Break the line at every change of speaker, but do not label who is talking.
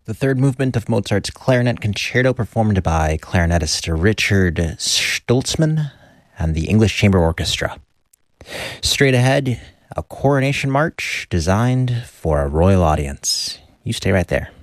The third movement of Mozart's Clarinet Concerto, performed by clarinetist Richard Stoltzman and the English Chamber Orchestra. Straight ahead, a coronation march designed for a royal audience. You stay right there.